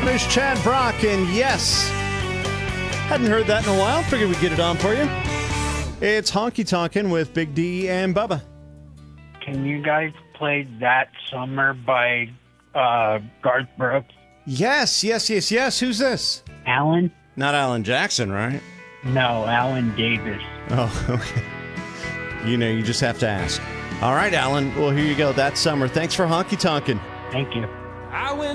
There's Chad Brock, and yes, hadn't heard that in a while. Figured we'd get it on for you. It's Honky Tonkin' with Big D and Bubba. Can you guys play That Summer by Garth Brooks? Yes. Who's this? Alan? Not Alan Jackson, right? No, Alan Davis. Oh, okay. You just have to ask. All right, Alan. Well, here you go. That Summer. Thanks for Honky Tonkin'. Thank you. I went